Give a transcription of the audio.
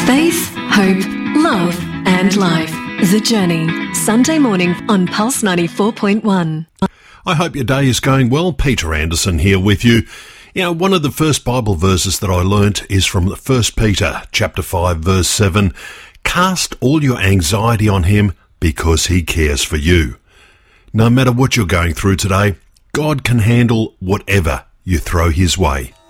Faith, hope, love and life. The Journey. Sunday morning on Pulse 94.1. I hope your day is going well. Peter Anderson here with you. You know, one of the first Bible verses that I learnt is from 1 Peter chapter 5 verse 7. Cast all your anxiety on him because he cares for you. No matter what you're going through today, God can handle whatever you throw his way.